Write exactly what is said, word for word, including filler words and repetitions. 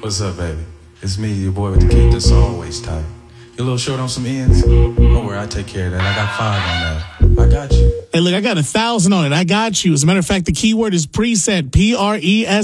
What's up, baby? It's me, your boy with the kick that's always tight. You a little short on some ends? Don't worry, I take care of that. I got five on that. I got you. Hey, look, I got a thousand on it. I got you. As a matter of fact, the keyword is preset. P R E S.